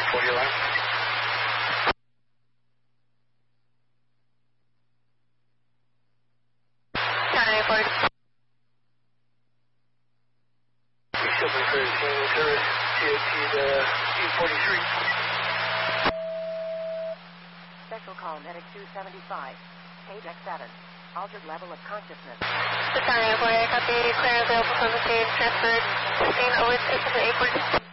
840 alarm. County 840. Shipping for St. Louis, TOT to 843. Special call medic 275, page X7, altered level of consciousness. The County 840, copy, clear available from the scene, transferred 16 over to 840.